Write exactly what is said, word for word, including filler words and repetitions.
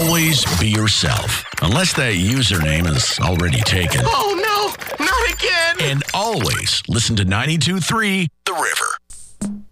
Always be yourself, unless that username is already taken. Oh, no, not again. And always listen to ninety-two point three The River.